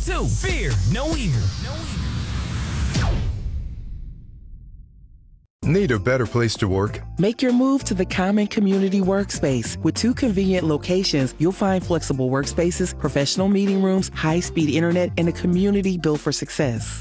2, fear no evil. Need a better place to work? Make your move to the Common Community Workspace. With 2 convenient locations, you'll find flexible workspaces, professional meeting rooms, high-speed internet, and a community built for success.